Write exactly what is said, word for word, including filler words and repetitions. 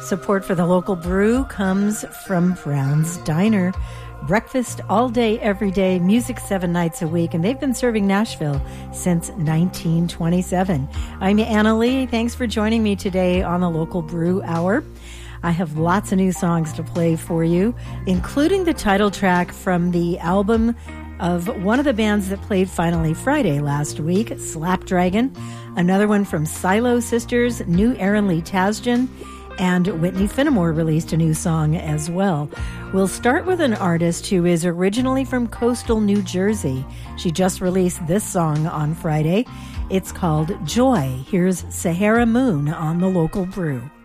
Support for the local brew comes from Brown's Diner. Breakfast all day, every day, music seven nights a week, and they've been serving Nashville since nineteen twenty-seven. I'm Anna Lee. Thanks for joining me today on the Local Brew Hour. I have lots of new songs to play for you, including the title track from the album of one of the bands that played Finally Friday last week, Slapdragon, another one from Silo Sisters, new Aaron Lee Tasjan, and Whitney Finnemore released a new song as well. We'll start with an artist who is originally from coastal New Jersey. She just released this song on Friday. It's called Joy. Here's Sahara Moon on the Local Brew.